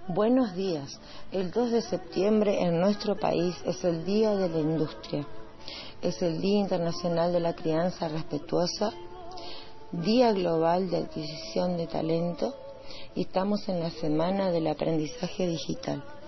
Buenos días. El 2 de septiembre en nuestro país es el Día de la Industria. Es el Día Internacional de la Crianza Respetuosa, Día Global de Adquisición de Talento y estamos en la Semana del Aprendizaje Digital.